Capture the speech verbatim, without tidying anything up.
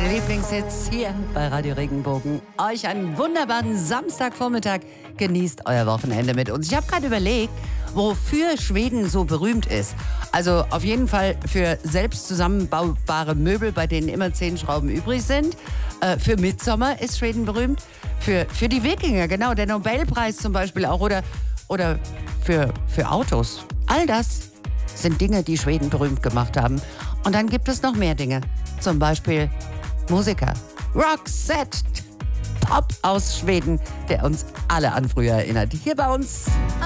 meine Lieblingshits hier bei Radio Regenbogen. Euch einen wunderbaren Samstagvormittag. Genießt euer Wochenende mit uns. Ich habe gerade überlegt, wofür Schweden so berühmt ist. Also auf jeden Fall für selbst zusammenbaubare Möbel, bei denen immer zehn Schrauben übrig sind. Äh, für Midsommar ist Schweden berühmt. Für, für die Wikinger, genau, der Nobelpreis zum Beispiel auch. Oder, oder für, für Autos. All das sind Dinge, die Schweden berühmt gemacht haben. Und dann gibt es noch mehr Dinge. Zum Beispiel Musiker. Roxette, Pop aus Schweden, der uns alle an früher erinnert. Hier bei uns.